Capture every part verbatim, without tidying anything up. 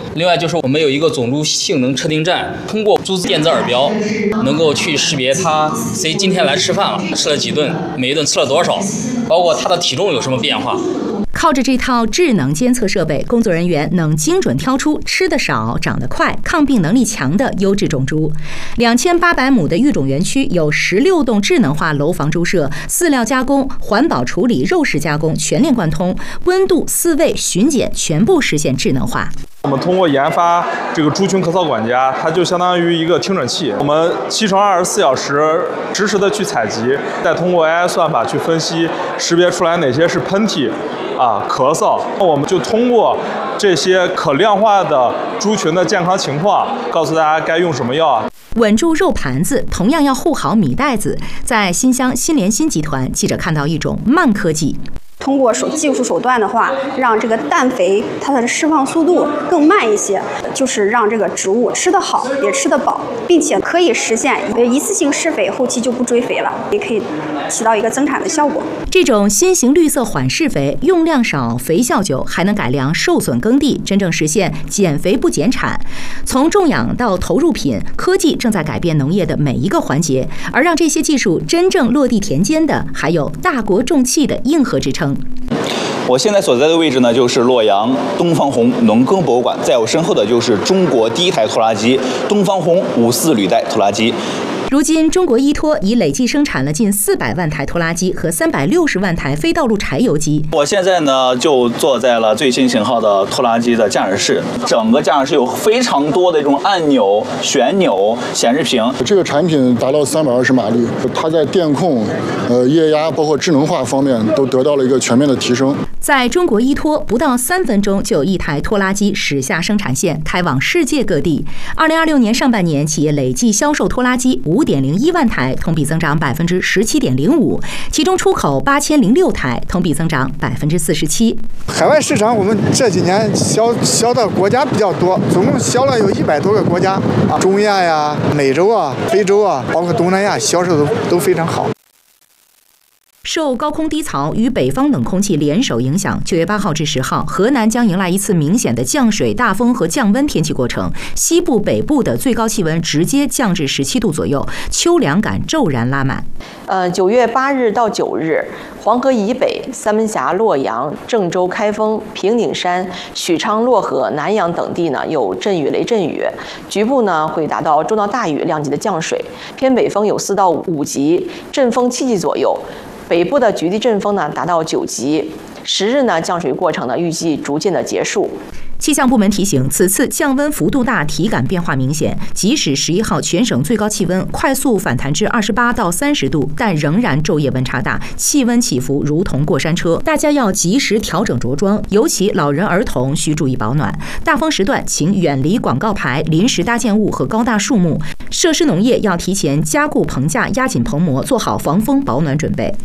另外就是我们有一个总猪性能测定站，通过猪电子耳标，能够去识别它谁今天来吃饭了，吃了几顿，每一顿吃了多少，包括它的体重有什么变化。 靠着这套智能监测设备，工作人员能精准挑出吃得少、长得快、抗病能力强的优质种猪。两千八百亩的育种园区有十六栋智能化楼房猪舍，饲料加工、环保处理、肉食加工全链贯通，温度、饲喂、巡检全部实现智能化。 我们通过研发这个猪群可操管家，它就相当于一个听诊器，我们七乘二十四小时实时的去采集，再通过 A I 算法去分析，识别出来哪些是喷嚏啊、咳嗽，我们就通过这些可量化的猪群的健康情况，告诉大家该用什么药。 稳住肉盘子，同样要护好米袋子。在新乡新联新集团，记者看到一种慢科技。 通过手技术手段的话，让这个氮肥它的释放速度更慢一些，就是让这个植物吃得好也吃得饱，并且可以实现一次性施肥，后期就不追肥了，也可以起到一个增产的效果。 这种新型绿色缓释肥，用量少，肥效久，还能改良受损耕地，真正实现减肥不减产。从种养到投入品，科技正在改变农业的每一个环节，而让这些技术真正落地田间的，还有大国重器的硬核支撑。 我现在所在的位置呢，就是洛阳东方红农耕博物馆，在我身后的就是中国第一台拖拉机——东方红五四履带拖拉机。 如今，中国依托已累计生产了近四百万台拖拉机和三百六十万台非道路柴油机。 我现在呢，就坐在了最新型号的拖拉机的驾驶室，整个驾驶室有非常多的这种按钮、旋钮、显示屏。 这个产品达到三百二十马力，它在电控、呃液压，包括智能化方面都得到了一个全面的提升。 在中国依托，不到三分钟就有一台拖拉机驶下生产线，开往世界各地。二零二六年上半年，企业累计销售拖拉机五点零一万台，同比增长百分之十七点零五，其中出口八千零六台，同比增长百分之四十七。 海外市场我们这几年销销到国家比较多，总共销了有一百多个国家啊，中亚呀、美洲啊、非洲啊，包括东南亚，销售都都非常好。 受高空低槽与北方冷空气联手影响，九月八号至十号，河南将迎来一次明显的降水、大风和降温天气过程。西部、北部的最高气温直接降至十七度左右，秋凉感骤然拉满。 呃，九月八日到九日，黄河以北、三门峡、洛阳、郑州、开封、平顶山、许昌、漯河、南阳等地呢有阵雨、雷阵雨，局部呢会达到中到大雨量级的降水，偏北风有四到五级，阵风七级左右。北部的局地阵风呢达到九级，十日呢降水过程呢预计逐渐的结束。 气象部门提醒，此次降温幅度大，体感变化明显。即使十一号全省最高气温快速反弹至二十八到三十度，但仍然昼夜温差大，气温起伏如同过山车。大家要及时调整着装，尤其老人儿童需注意保暖。大风时段，请远离广告牌、临时搭建物和高大树木。设施农业要提前加固棚架，压紧棚膜，做好防风保暖准备。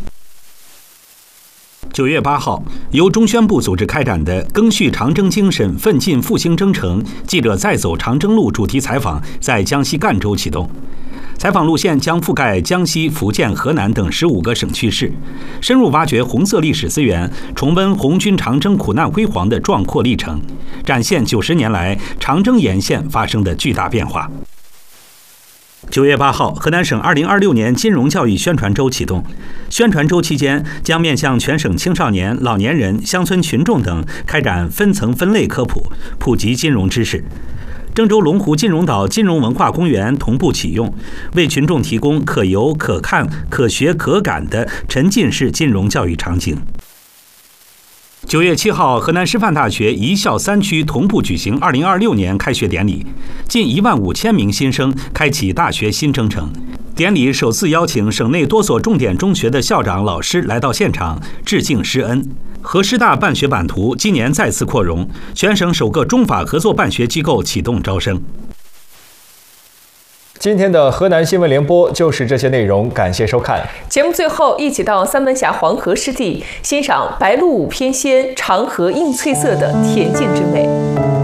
九月八号，由中宣部组织开展的“赓续长征精神，奋进复兴征程”记者再走长征路主题采访在江西赣州启动。采访路线将覆盖江西、福建、河南等十五个省区市，深入挖掘红色历史资源，重温红军长征苦难辉煌的壮阔历程，展现九十年来长征沿线发生的巨大变化。九月八号，河南省二零二六年金融教育宣传周启动。宣传周期间，将面向全省青少年、老年人、乡村群众等开展分层分类科普，普及金融知识。郑州龙湖金融岛金融文化公园同步启用，为群众提供可游、可看、可学、可感的沉浸式金融教育场景。九月七号，河南师范大学一校三区同步举行二零二六年开学典礼，近一万五千名新生开启大学新征程。典礼首次邀请省内多所重点中学的校长、老师来到现场致敬师恩。河师大办学版图今年再次扩容，全省首个中法合作办学机构启动招生。 今天的河南新闻联播就是这些内容，感谢收看。 节目最后，一起到三门峡黄河湿地欣赏白鹭舞翩跹、长河映翠色的恬静之美。